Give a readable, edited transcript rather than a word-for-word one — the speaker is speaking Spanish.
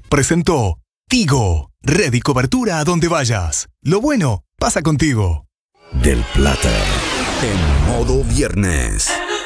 presentó Tigo. Red y cobertura a donde vayas. Lo bueno pasa contigo. Del Plata, en modo viernes.